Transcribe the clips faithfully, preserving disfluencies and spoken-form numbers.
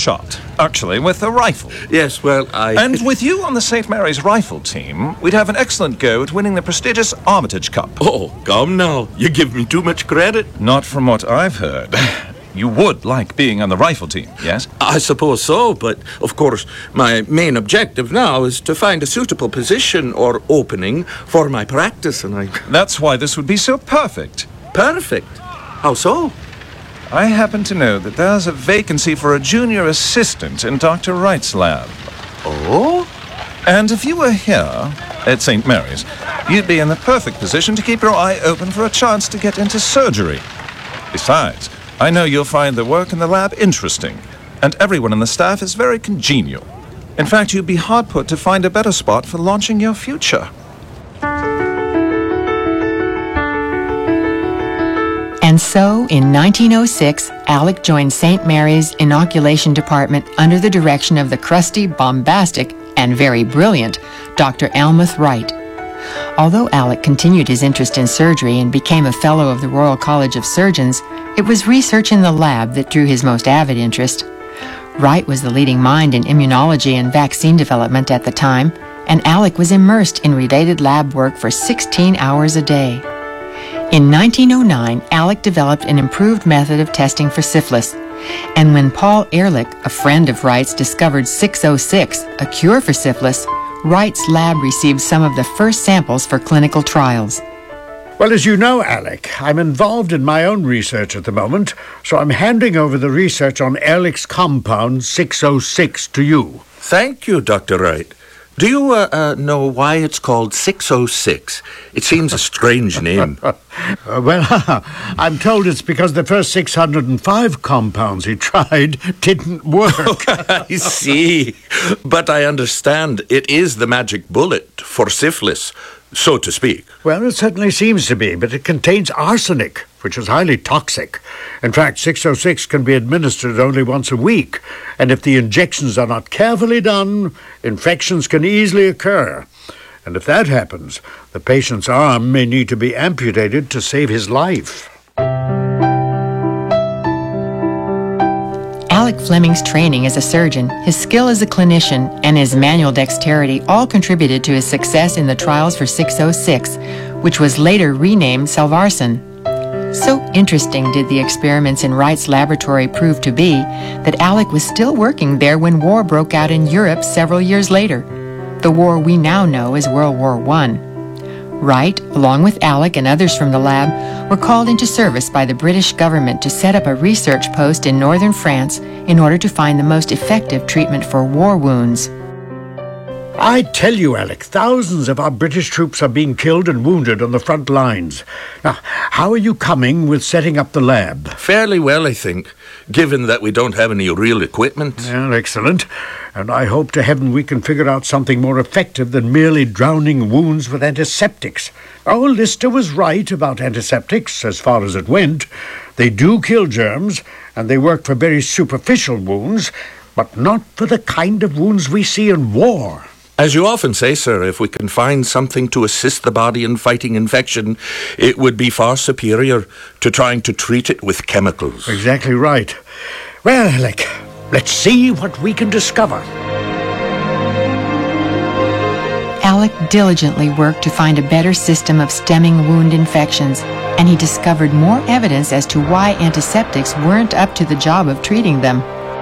shot. Actually, with a rifle. Yes, well, I... And with you on the Saint Mary's rifle team, we'd have an excellent go at winning the prestigious Armitage Cup. Oh, come now. You give me too much credit. Not from what I've heard. You would like being on the rifle team, yes? I suppose so, but, of course, my main objective now is to find a suitable position or opening for my practice, and I... That's why this would be so perfect. Perfect? How so? I happen to know that there's a vacancy for a junior assistant in Doctor Wright's lab. Oh? And if you were here at Saint Mary's, you'd be in the perfect position to keep your eye open for a chance to get into surgery. Besides, I know you'll find the work in the lab interesting, and everyone in the staff is very congenial. In fact, you'd be hard put to find a better spot for launching your future. And so, in nineteen oh six, Alec joined Saint Mary's inoculation department under the direction of the crusty, bombastic, and very brilliant Doctor Almroth Wright. Although Alec continued his interest in surgery and became a fellow of the Royal College of Surgeons, it was research in the lab that drew his most avid interest. Wright was the leading mind in immunology and vaccine development at the time, and Alec was immersed in related lab work for sixteen hours a day. In nineteen oh nine, Alec developed an improved method of testing for syphilis, and when Paul Ehrlich, a friend of Wright's, discovered six oh six, a cure for syphilis, Wright's lab received some of the first samples for clinical trials. Well, as you know, Alec, I'm involved in my own research at the moment, so I'm handing over the research on Ehrlich's compound six oh six to you. Thank you, Doctor Wright. Do you uh, uh, know why it's called six oh six? It seems a strange name. uh, well, I'm told it's because the first six hundred five compounds he tried didn't work. I see. But I understand it is the magic bullet for syphilis, so to speak. Well, it certainly seems to be, but it contains arsenic, which is highly toxic. In fact, six oh six can be administered only once a week, and if the injections are not carefully done, infections can easily occur. And if that happens, the patient's arm may need to be amputated to save his life. Alec Fleming's training as a surgeon, his skill as a clinician, and his manual dexterity all contributed to his success in the trials for six oh six, which was later renamed Salvarsan. So interesting did the experiments in Wright's laboratory prove to be that Alec was still working there when war broke out in Europe several years later. The war we now know as World War One. Wright, along with Alec and others from the lab, were called into service by the British government to set up a research post in northern France in order to find the most effective treatment for war wounds. I tell you, Alec, thousands of our British troops are being killed and wounded on the front lines. Now, how are you coming with setting up the lab? Fairly well, I think, given that we don't have any real equipment. Well, excellent. And I hope to heaven we can figure out something more effective than merely drowning wounds with antiseptics. Oh, Lister was right about antiseptics, as far as it went. They do kill germs, and they work for very superficial wounds, but not for the kind of wounds we see in war. As you often say, sir, if we can find something to assist the body in fighting infection, it would be far superior to trying to treat it with chemicals. Exactly right. Well, Alec, let's see what we can discover. Alec diligently worked to find a better system of stemming wound infections, and he discovered more evidence as to why antiseptics weren't up to the job of treating them.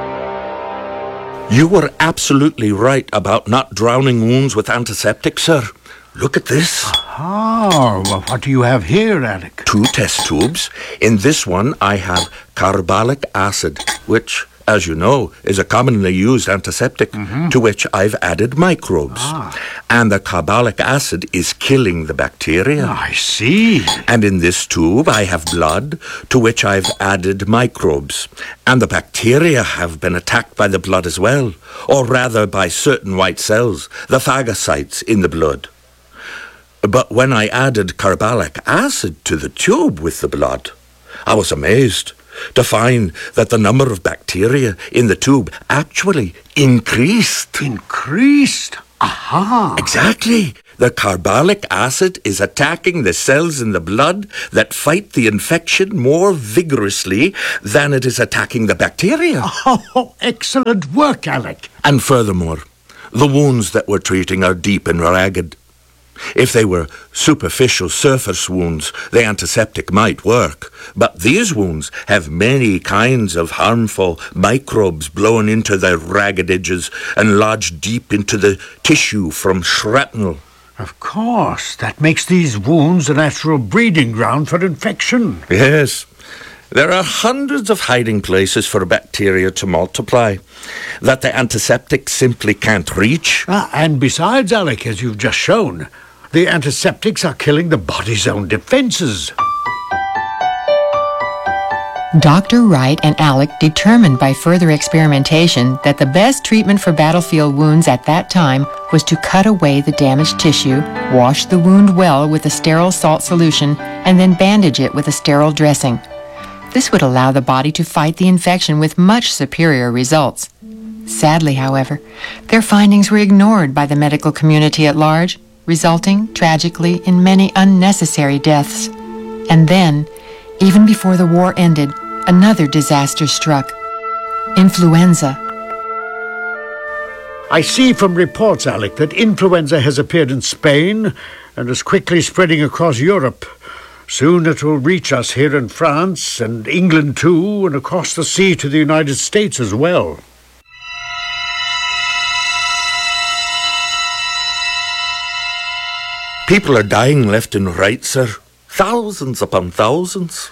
You were absolutely right about not drowning wounds with antiseptics, sir. Look at this. Oh, well, what do you have here, Alec? Two test tubes. In this one, I have carbolic acid, which, as you know, is a commonly used antiseptic, mm-hmm. to which I've added microbes. Ah. And the carbolic acid is killing the bacteria. I see. And in this tube, I have blood, to which I've added microbes. And the bacteria have been attacked by the blood as well, or rather by certain white cells, the phagocytes in the blood. But when I added carbolic acid to the tube with the blood, I was amazed to find that the number of bacteria in the tube actually increased. Increased? Aha! Exactly. The carbolic acid is attacking the cells in the blood that fight the infection more vigorously than it is attacking the bacteria. Oh, excellent work, Alec. And furthermore, the wounds that we're treating are deep and ragged. If they were superficial surface wounds, the antiseptic might work. But these wounds have many kinds of harmful microbes blown into their ragged edges and lodged deep into the tissue from shrapnel. Of course, that makes these wounds a natural breeding ground for infection. Yes. There are hundreds of hiding places for bacteria to multiply that the antiseptic simply can't reach. Ah, and besides, Alec, as you've just shown, the antiseptics are killing the body's own defenses. Doctor Wright and Alec determined by further experimentation that the best treatment for battlefield wounds at that time was to cut away the damaged tissue, wash the wound well with a sterile salt solution, and then bandage it with a sterile dressing. This would allow the body to fight the infection with much superior results. Sadly, however, their findings were ignored by the medical community at large, resulting, tragically, in many unnecessary deaths. And then, even before the war ended, another disaster struck. Influenza. I see from reports, Alec, that influenza has appeared in Spain and is quickly spreading across Europe. Soon it will reach us here in France and England too, and across the sea to the United States as well. People are dying left and right, sir. Thousands upon thousands.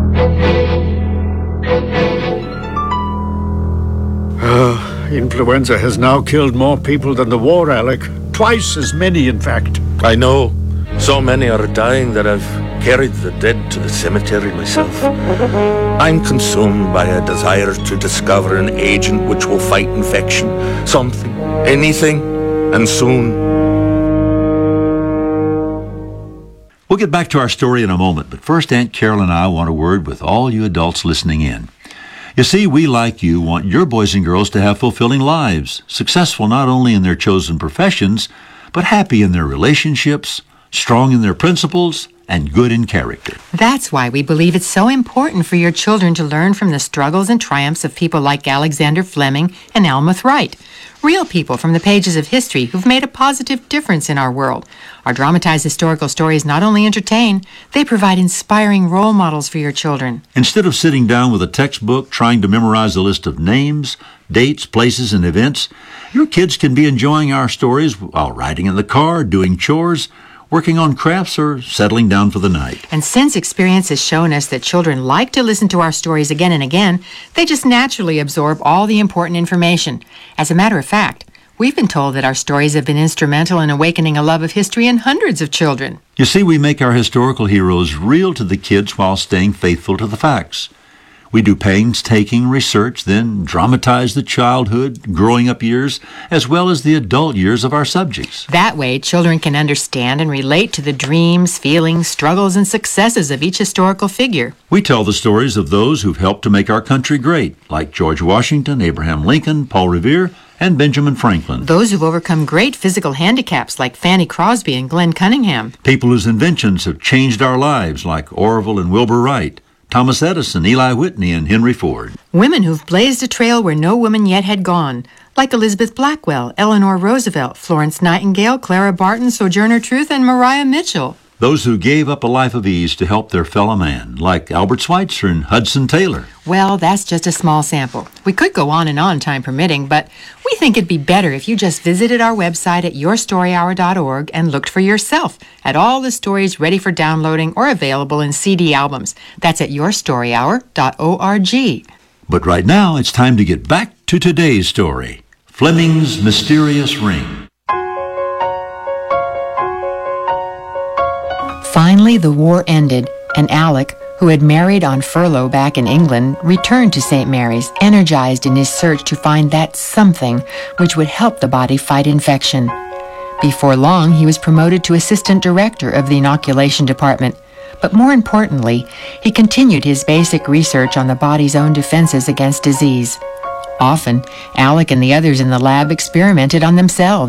Uh, influenza has now killed more people than the war, Alec. Twice as many, in fact. I know. So many are dying that I've carried the dead to the cemetery myself. I'm consumed by a desire to discover an agent which will fight infection. Something, anything, and soon. We'll get back to our story in a moment, but first Aunt Carol and I want a word with all you adults listening in. You see, we, like you, want your boys and girls to have fulfilling lives, successful not only in their chosen professions, but happy in their relationships, strong in their principles, and good in character. That's why we believe it's so important for your children to learn from the struggles and triumphs of people like Alexander Fleming and Almroth Wright. Real people from the pages of history who've made a positive difference in our world. Our dramatized historical stories not only entertain, they provide inspiring role models for your children. Instead of sitting down with a textbook trying to memorize a list of names, dates, places, and events, your kids can be enjoying our stories while riding in the car, doing chores, working on crafts, or settling down for the night. And since experience has shown us that children like to listen to our stories again and again, they just naturally absorb all the important information. As a matter of fact, we've been told that our stories have been instrumental in awakening a love of history in hundreds of children. You see, we make our historical heroes real to the kids while staying faithful to the facts. We do painstaking research, then dramatize the childhood, growing up years, as well as the adult years of our subjects. That way, children can understand and relate to the dreams, feelings, struggles, and successes of each historical figure. We tell the stories of those who've helped to make our country great, like George Washington, Abraham Lincoln, Paul Revere, and Benjamin Franklin. Those who've overcome great physical handicaps, like Fanny Crosby and Glenn Cunningham. People whose inventions have changed our lives, like Orville and Wilbur Wright, Thomas Edison, Eli Whitney, and Henry Ford. Women who've blazed a trail where no woman yet had gone, like Elizabeth Blackwell, Eleanor Roosevelt, Florence Nightingale, Clara Barton, Sojourner Truth, and Maria Mitchell. Those who gave up a life of ease to help their fellow man, like Albert Schweitzer and Hudson Taylor. Well, that's just a small sample. We could go on and on, time permitting, but we think it'd be better if you just visited our website at your story hour dot org and looked for yourself at all the stories ready for downloading or available in C D albums. That's at your story hour dot org. But right now, it's time to get back to today's story, Fleming's Mysterious Ring. Finally, the war ended, and Alec, who had married on furlough back in England, returned to Saint Mary's, energized in his search to find that something which would help the body fight infection. Before long, he was promoted to assistant director of the inoculation department, but more importantly, he continued his basic research on the body's own defenses against disease. Often, Alec and the others in the lab experimented on themselves.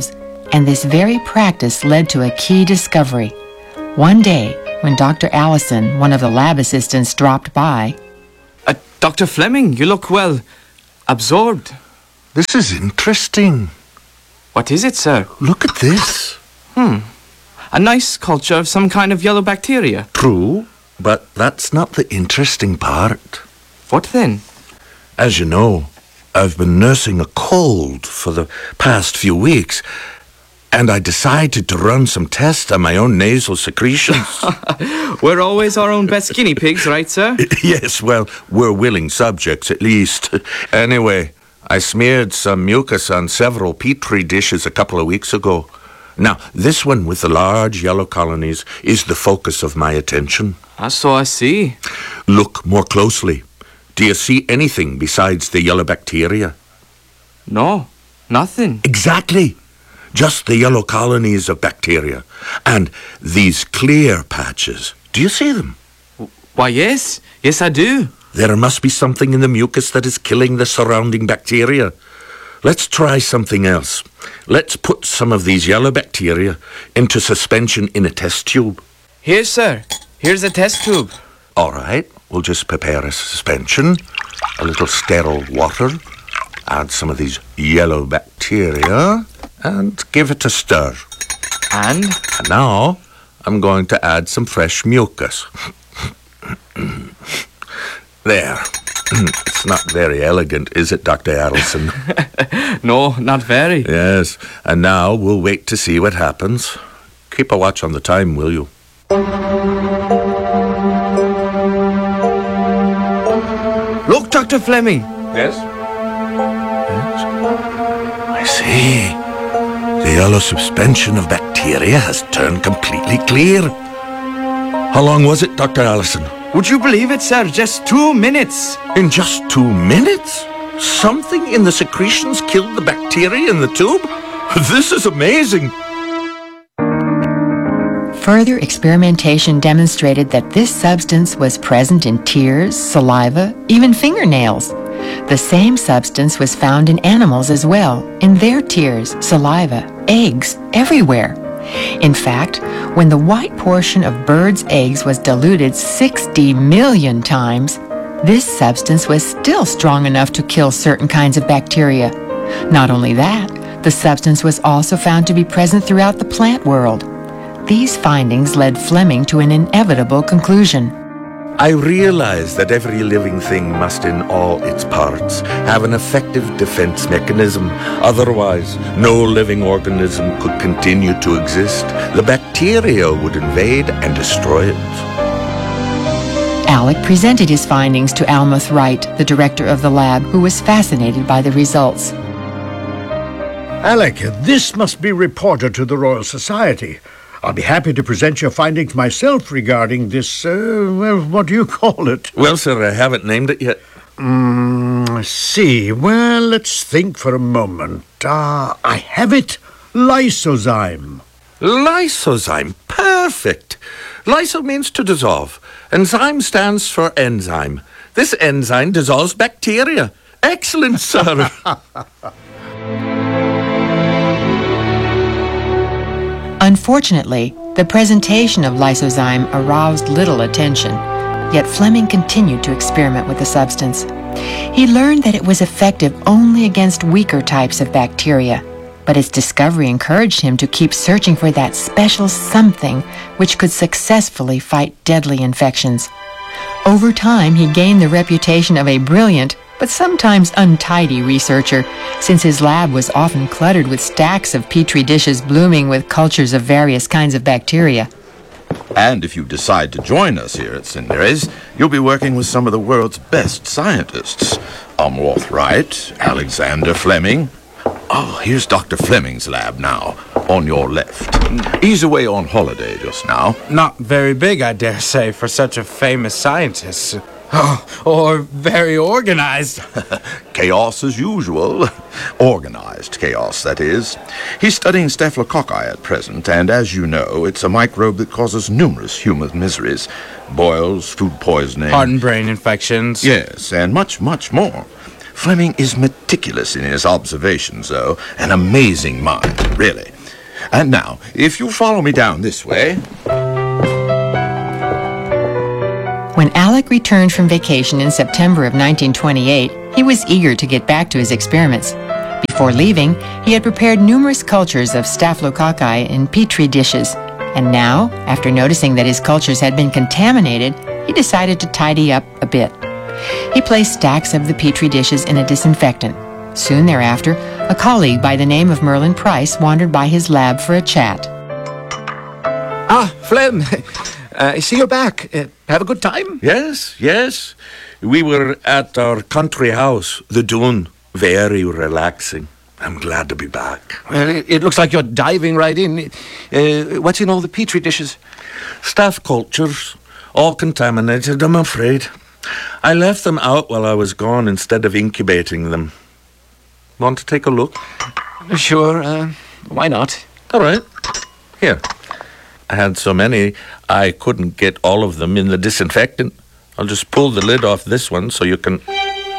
And this very practice led to a key discovery. One day, when Doctor Allison, one of the lab assistants, dropped by... Uh, Doctor Fleming, you look, well, absorbed. This is interesting. What is it, sir? Look at this. Hmm. A nice culture of some kind of yellow bacteria. True, but that's not the interesting part. What then? As you know, I've been nursing a cold for the past few weeks, and I decided to run some tests on my own nasal secretions. We're always our own best guinea pigs, right, sir? Yes, well, we're willing subjects, at least. Anyway, I smeared some mucus on several petri dishes a couple of weeks ago. Now, this one with the large yellow colonies is the focus of my attention. Ah, so I see. Look more closely. Do you see anything besides the yellow bacteria? No, nothing. Exactly. Just the yellow colonies of bacteria. And these clear patches. Do you see them? Why, yes. Yes, I do. There must be something in the mucus that is killing the surrounding bacteria. Let's try something else. Let's put some of these yellow bacteria into suspension in a test tube. Here, sir. Here's a test tube. All right. We'll just prepare a suspension, a little sterile water, add some of these yellow bacteria, and give it a stir. And? And now, I'm going to add some fresh mucus. There. It's not very elegant, is it, Doctor Allison? No, not very. Yes. And now we'll wait to see what happens. Keep a watch on the time, will you? Look, Doctor Fleming. Yes? Yes? I see. The yellow suspension of bacteria has turned completely clear. How long was it, Doctor Allison? Would you believe it, sir? Just two minutes. In just two minutes? Something in the secretions killed the bacteria in the tube? This is amazing. Further experimentation demonstrated that this substance was present in tears, saliva, even fingernails. The same substance was found in animals as well, in their tears, saliva, eggs, everywhere. In fact, when the white portion of birds' eggs was diluted sixty million times, this substance was still strong enough to kill certain kinds of bacteria. Not only that, the substance was also found to be present throughout the plant world. These findings led Fleming to an inevitable conclusion. I realize that every living thing must in all its parts have an effective defense mechanism. Otherwise, no living organism could continue to exist. The bacteria would invade and destroy it. Alec presented his findings to Almouth Wright, the director of the lab, who was fascinated by the results. Alec, this must be reported to the Royal Society. I'll be happy to present your findings myself regarding this, uh, well, what do you call it? Well, sir, I haven't named it yet. Mm, see, well, let's think for a moment. Ah, uh, I have it. Lysozyme. Lysozyme. Perfect. Lyso means to dissolve, and zyme stands for enzyme. This enzyme dissolves bacteria. Excellent, sir. Unfortunately, the presentation of lysozyme aroused little attention, yet Fleming continued to experiment with the substance. He learned that it was effective only against weaker types of bacteria, but its discovery encouraged him to keep searching for that special something which could successfully fight deadly infections. Over time, he gained the reputation of a brilliant but sometimes untidy researcher, since his lab was often cluttered with stacks of petri dishes blooming with cultures of various kinds of bacteria. And if you decide to join us here at Saint Mary's, you'll be working with some of the world's best scientists. Almouth Wright, Alexander Fleming. Oh, here's Doctor Fleming's lab now, on your left. He's away on holiday just now. Not very big, I dare say, for such a famous scientist. Oh, or very organized. Chaos as usual. Organized chaos, that is. He's studying staphylococci at present, and as you know, it's a microbe that causes numerous human miseries. Boils, food poisoning. Heart and brain infections. Yes, and much, much more. Fleming is meticulous in his observations, though. An amazing mind, really. And now, if you follow me down this way... When Alec returned from vacation in September of nineteen twenty-eight, he was eager to get back to his experiments. Before leaving, he had prepared numerous cultures of staphylococci in petri dishes, and now, after noticing that his cultures had been contaminated, he decided to tidy up a bit. He placed stacks of the petri dishes in a disinfectant. Soon thereafter, a colleague by the name of Merlin Price wandered by his lab for a chat. Ah, Flem, uh, I see you're back. Uh, have a good time? Yes, yes. We were at our country house, the Dune. Very relaxing. I'm glad to be back. Well, it, it looks like you're diving right in. Uh, what's in all the petri dishes? Staph cultures, all contaminated, I'm afraid. I left them out while I was gone instead of incubating them. Want to take a look? Sure, uh, why not? All right. Here. I had so many, I couldn't get all of them in the disinfectant. I'll just pull the lid off this one so you can...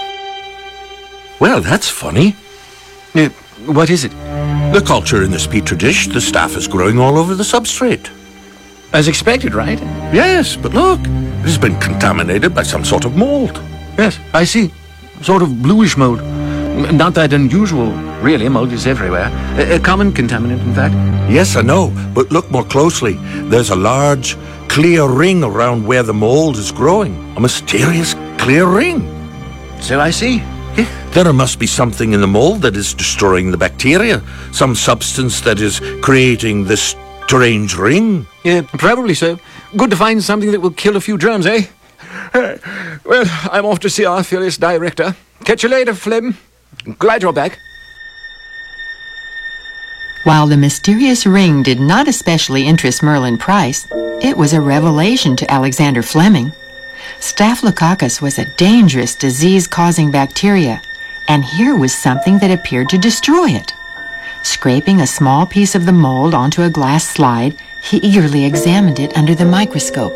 Well, that's funny. Uh, what is it? The culture in this petri dish, the staph is growing all over the substrate. As expected, right? Yes, but look, it has been contaminated by some sort of mold. Yes, I see. Sort of bluish mold. M- Not that unusual, really. Mold is everywhere. A, a common contaminant, in fact. Yes, I know, but look more closely. There's a large, clear ring around where the mold is growing. A mysterious, clear ring. So I see. There must be something in the mold that is destroying the bacteria. Some substance that is creating this strange ring. Yeah, probably so. Good to find something that will kill a few germs, eh? Uh, well, I'm off to see our Phyllis director. Catch you later, Flem. Glad you're back. While the mysterious ring did not especially interest Merlin Price, it was a revelation to Alexander Fleming. Staphylococcus was a dangerous disease-causing bacteria, and here was something that appeared to destroy it. Scraping a small piece of the mold onto a glass slide, he eagerly examined it under the microscope.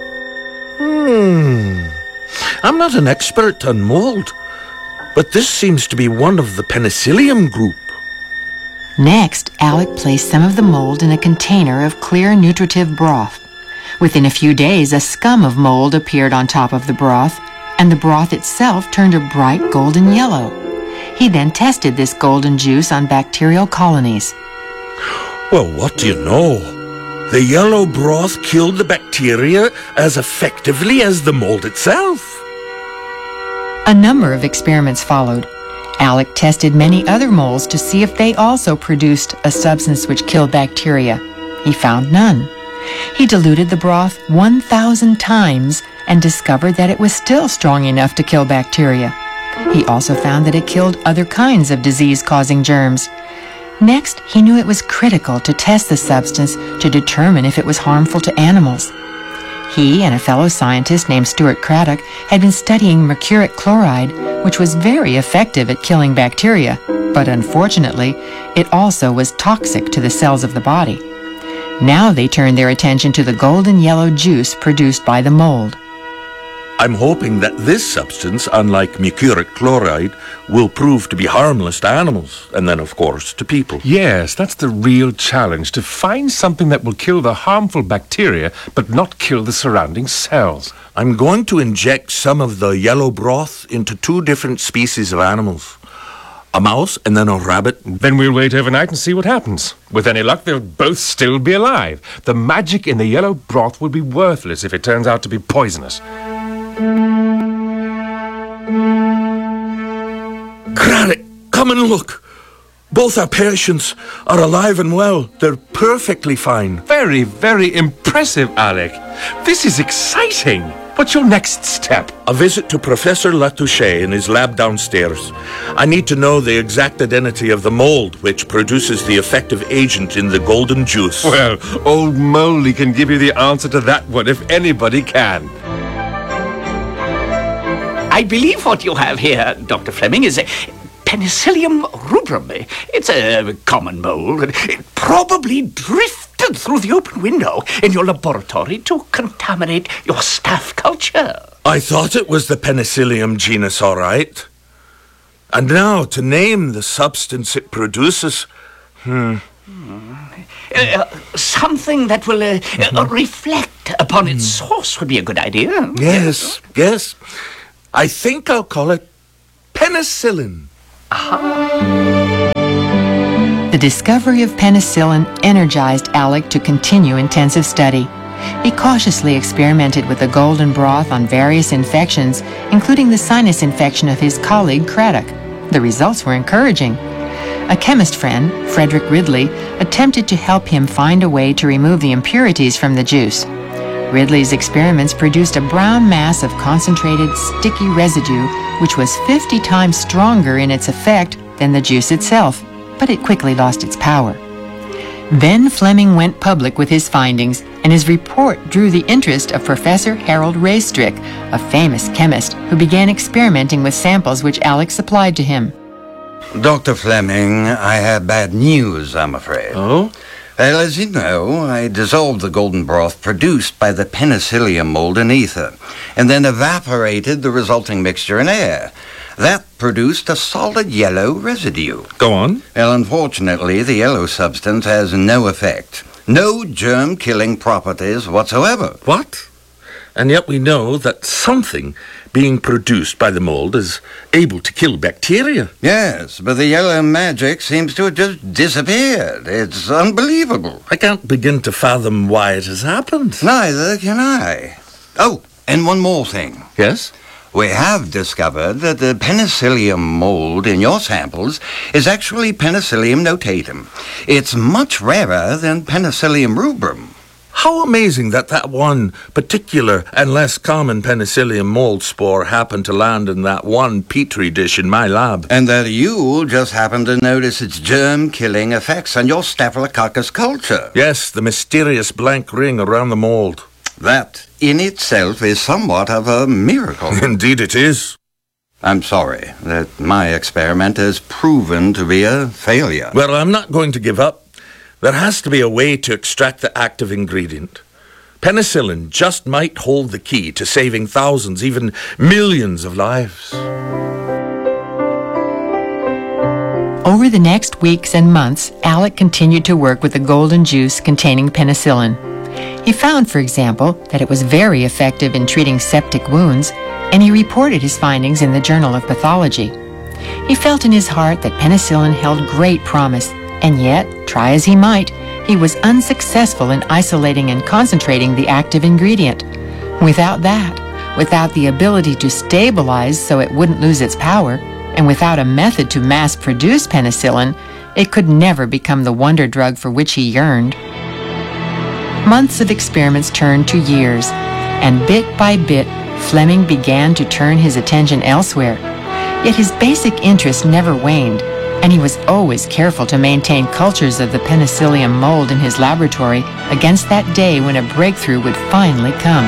Hmm. I'm not an expert on mold, but this seems to be one of the Penicillium group. Next, Alec placed some of the mold in a container of clear nutritive broth. Within a few days, a scum of mold appeared on top of the broth, and the broth itself turned a bright golden yellow. He then tested this golden juice on bacterial colonies. Well, what do you know? The yellow broth killed the bacteria as effectively as the mold itself. A number of experiments followed. Alec tested many other molds to see if they also produced a substance which killed bacteria. He found none. He diluted the broth one thousand times and discovered that it was still strong enough to kill bacteria. He also found that it killed other kinds of disease-causing germs. Next, he knew it was critical to test the substance to determine if it was harmful to animals. He and a fellow scientist named Stuart Craddock had been studying mercuric chloride, which was very effective at killing bacteria, but unfortunately, it also was toxic to the cells of the body. Now they turned their attention to the golden yellow juice produced by the mold. I'm hoping that this substance, unlike mercuric chloride, will prove to be harmless to animals, and then, of course, to people. Yes, that's the real challenge, to find something that will kill the harmful bacteria, but not kill the surrounding cells. I'm going to inject some of the yellow broth into two different species of animals. A mouse and then a rabbit. Then we'll wait overnight and see what happens. With any luck, they'll both still be alive. The magic in the yellow broth will be worthless if it turns out to be poisonous. Craddock, come and look. Both our patients are alive and well. They're perfectly fine. Very, very impressive, Alec. This is exciting. What's your next step? A visit to Professor Latouche in his lab downstairs. I need to know the exact identity of the mold which produces the effective agent in the golden juice. Well, old Moley can give you the answer to that one if anybody can. I believe what you have here, Doctor Fleming, is a Penicillium rubrum. It's a common mold. It probably drifted through the open window in your laboratory to contaminate your staph culture. I thought it was the Penicillium genus, all right. And now, to name the substance it produces... Hmm. Uh, something that will uh, mm-hmm. uh, reflect upon its source would be a good idea. Yes, yes. I think I'll call it penicillin. The discovery of penicillin energized Alec to continue intensive study. He cautiously experimented with the golden broth on various infections, including the sinus infection of his colleague Craddock. The results were encouraging. A chemist friend, Frederick Ridley, attempted to help him find a way to remove the impurities from the juice. Ridley's experiments produced a brown mass of concentrated, sticky residue, which was fifty times stronger in its effect than the juice itself, but it quickly lost its power. Then Fleming went public with his findings, and his report drew the interest of Professor Harold Raystrick, a famous chemist who began experimenting with samples which Alec supplied to him. Doctor Fleming, I have bad news, I'm afraid. Oh? Well, as you know, I dissolved the golden broth produced by the penicillium mold in ether, and then evaporated the resulting mixture in air. That produced a solid yellow residue. Go on. Well, unfortunately, the yellow substance has no effect. No germ-killing properties whatsoever. What? And yet we know that something being produced by the mold is able to kill bacteria. Yes, but the yellow magic seems to have just disappeared. It's unbelievable. I can't begin to fathom why it has happened. Neither can I. Oh, and one more thing. Yes? We have discovered that the penicillium mold in your samples is actually Penicillium notatum. It's much rarer than Penicillium rubrum. How amazing that that one particular and less common penicillium mold spore happened to land in that one petri dish in my lab. And that you just happened to notice its germ-killing effects on your Staphylococcus culture. Yes, the mysterious blank ring around the mold. That, in itself, is somewhat of a miracle. Indeed it is. I'm sorry that my experiment has proven to be a failure. Well, I'm not going to give up. There has to be a way to extract the active ingredient. Penicillin just might hold the key to saving thousands, even millions of lives. Over the next weeks and months, Alec continued to work with the golden juice containing penicillin. He found, for example, that it was very effective in treating septic wounds, and he reported his findings in the Journal of Pathology. He felt in his heart that penicillin held great promise, and yet, try as he might, he was unsuccessful in isolating and concentrating the active ingredient. Without that, without the ability to stabilize so it wouldn't lose its power, and without a method to mass-produce penicillin, it could never become the wonder drug for which he yearned. Months of experiments turned to years, and bit by bit, Fleming began to turn his attention elsewhere. Yet his basic interest never waned, and he was always careful to maintain cultures of the penicillium mold in his laboratory against that day when a breakthrough would finally come.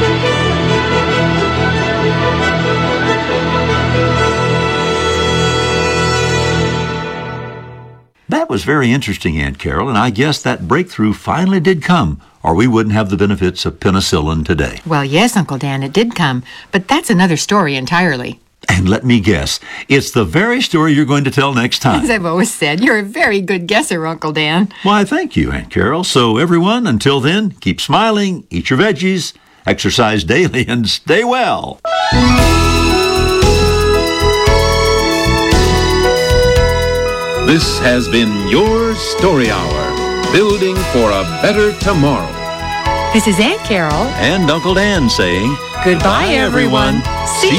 That was very interesting, Aunt Carol, and I guess that breakthrough finally did come, or we wouldn't have the benefits of penicillin today. Well, yes, Uncle Dan, it did come, but that's another story entirely. And let me guess, it's the very story you're going to tell next time. As I've always said, you're a very good guesser, Uncle Dan. Why, thank you, Aunt Carol. So everyone, until then, keep smiling, eat your veggies, exercise daily, and stay well. This has been your Story Hour, building for a better tomorrow. This is Aunt Carol and Uncle Dan saying, goodbye, everyone. See